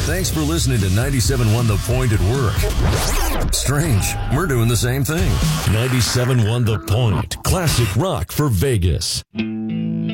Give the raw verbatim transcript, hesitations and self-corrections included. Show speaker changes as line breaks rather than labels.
Thanks for listening to ninety-seven point one The Point at work. Strange. We're doing the same thing.
ninety-seven point one The Point. Classic rock for Vegas.